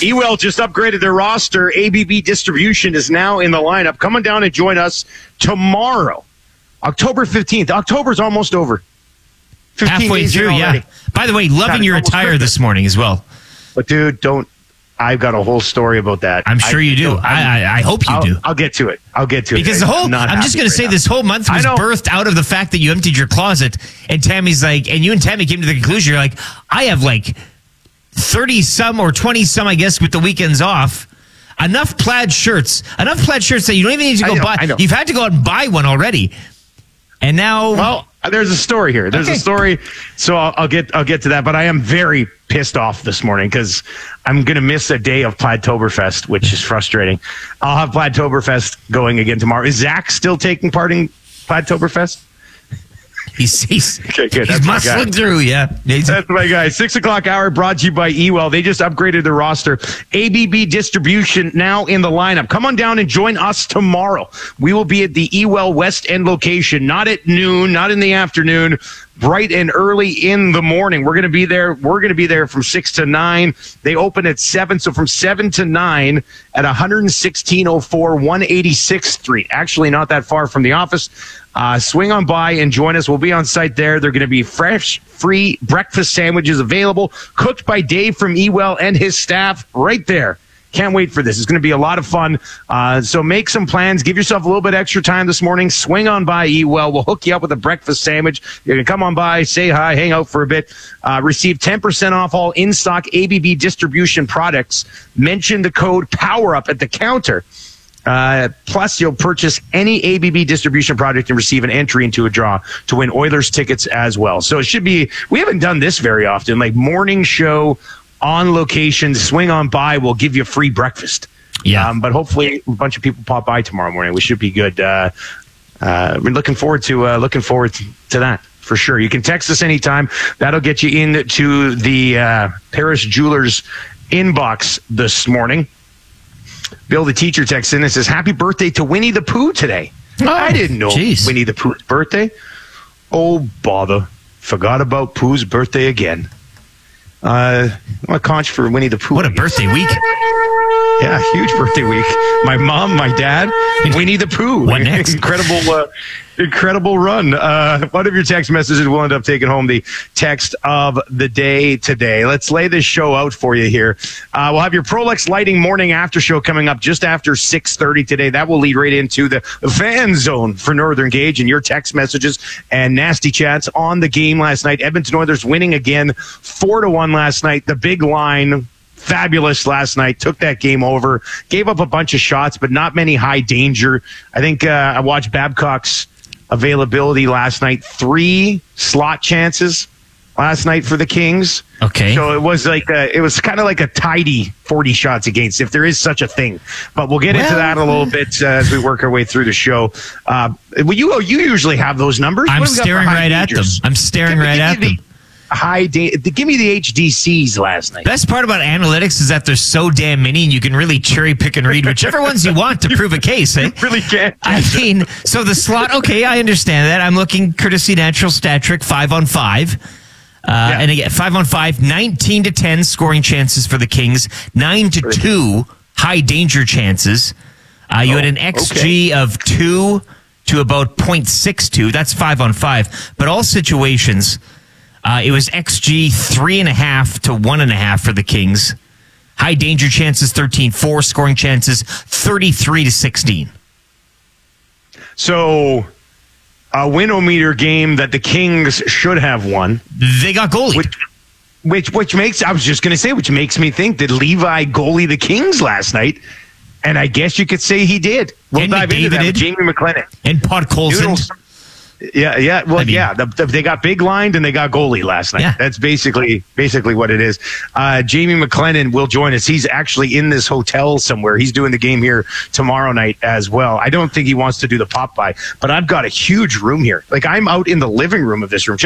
Ewell just upgraded their roster. ABB Distribution is now in the lineup. Come on down and join us tomorrow, October 15th. October's almost over. Halfway through, yeah. By the way, loving your attire this morning as well. But, dude, I've got a whole story about that. I'm sure you do. I hope you do. I'll get to it. Because I'm just going to say this whole month was birthed out of the fact that you emptied your closet, and Tammy's like, and you and Tammy came to the conclusion, you're like, I have like 30-some or 20-some, I guess, with the weekends off. Enough plaid shirts that you don't even need to go buy. You've had to go out and buy one already. And now... Well, there's a story here. There's a story, so I'll get to that. But I am very pissed off this morning because I'm going to miss a day of Plaidtoberfest, which is frustrating. I'll have Plaidtoberfest going again tomorrow. Is Zach still taking part in Plaidtoberfest? He's okay, good. He's muscling through, yeah. That's my guy. 6 o'clock hour brought to you by Ewell. They just upgraded their roster. ABB Distribution now in the lineup. Come on down and join us tomorrow. We will be at the Ewell West End location, not at noon, not in the afternoon, bright and early in the morning. We're going to be there. We're going to be there from 6 to 9. They open at 7, so from 7 to 9 at 11604 186th Street. Actually, not that far from the office. Swing on by and join us. We'll be on site there. They're going to be fresh, free breakfast sandwiches available, cooked by Dave from Ewell and his staff right there. Can't wait for this. It's going to be a lot of fun. So make some plans. Give yourself a little bit extra time this morning. Swing on by Ewell. We'll hook you up with a breakfast sandwich. You can come on by, say hi, hang out for a bit. Receive 10% off all in-stock ABB Distribution products. Mention the code POWERUP at the counter. Plus, you'll purchase any ABB Distribution product and receive an entry into a draw to win Oilers tickets as well. So it should be, we haven't done this very often, like morning show on location, swing on by, we'll give you free breakfast. Yeah. But hopefully a bunch of people pop by tomorrow morning. We should be good. We're looking forward to that for sure. You can text us anytime. That'll get you into the Paris Jewelers inbox this morning. Bill, the teacher, texts in and says, happy birthday to Winnie the Pooh today. Oh, I didn't know Winnie the Pooh's birthday. Oh, bother. Forgot about Pooh's birthday again. I'm a conch for Winnie the Pooh. What a birthday week. Yeah, huge birthday week. My mom, my dad, Winnie the Pooh. What next? Incredible run. One of your text messages will end up taking home the text of the day today. Let's lay this show out for you here. We'll have your Prolex Lighting morning after show coming up just after 6:30 today. That will lead right into the fan zone for Northern Gauge and your text messages and nasty chats on the game last night. Edmonton Oilers winning again 4-1 last night. The big line, fabulous last night, took that game over, gave up a bunch of shots, but not many high danger. I think I watched Babcock's availability last night, 3 slot chances last night for the Kings. Okay. So it was kind of like a tidy 40 shots against, if there is such a thing. But we'll get into that a little bit as we work our way through the show. You usually have those numbers. I'm staring right at them. Give me the HDCs last night. Best part about analytics is that there's so damn many, and you can really cherry pick and read whichever ones you want to prove a case. Eh? You really can. I mean, so the slot. Okay, I understand that. I'm looking courtesy Natural Stat Trick 5-on-5. And again, 5-on-5, 19 to 10 scoring chances for the Kings, 9 to 2 high danger chances. You had an XG of 2 to about 0.62. That's 5-on-5. But all situations. It was XG 3.5 to 1.5 for the Kings. High danger chances 13-4, scoring chances 33 to 16. So a win-o-meter game that the Kings should have won. They got goalied. Which makes, I was just going to say, which makes me think, did Levi goalie the Kings last night? And I guess you could say he did. We'll dive into that with Jamie McLennan. And Podkolzin. Yeah. Well, they got big lined and they got goalie last night. Yeah. That's basically what it is. Jamie McLennan will join us. He's actually in this hotel somewhere. He's doing the game here tomorrow night as well. I don't think he wants to do the pop by, but I've got a huge room here. Like, I'm out in the living room of this room.